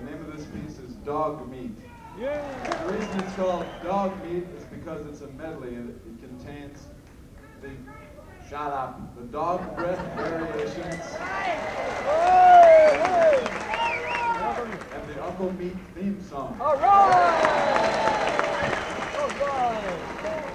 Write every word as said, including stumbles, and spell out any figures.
The name of this piece is Dog Meat. Yeah. The reason it's called Dog Meat is because it's a medley and it contains the shut up, the dog breath variations and the Uncle Meat theme song. All right! All right!